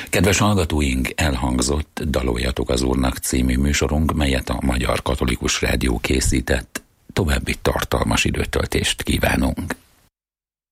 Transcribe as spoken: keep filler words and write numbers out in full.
Kedves hallgatóink, elhangzott Daloljatok az Úrnak című műsorunk, melyet a Magyar Katolikus Rádió készített. További tartalmas időtöltést kívánunk.